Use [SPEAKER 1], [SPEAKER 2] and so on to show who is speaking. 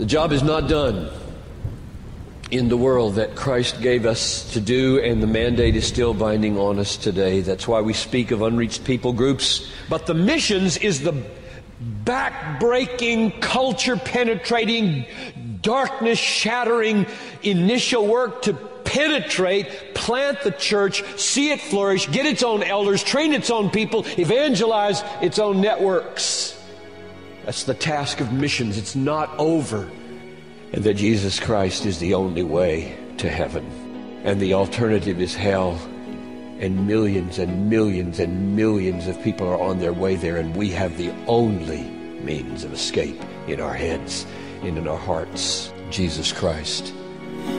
[SPEAKER 1] The job is not done in the world that Christ gave us to do, and the mandate is still binding on us today. That's why we speak of unreached people groups. But the missions is the back-breaking, culture-penetrating, darkness-shattering initial work to penetrate, plant the church, see it flourish, get its own elders, train its own people, evangelize its own networks. That's the task of missions. It's not over. And that Jesus Christ is the only way to heaven. And the alternative is hell. And millions and millions and millions of people are on their way there, and we have the only means of escape in our heads and in our hearts. Jesus Christ.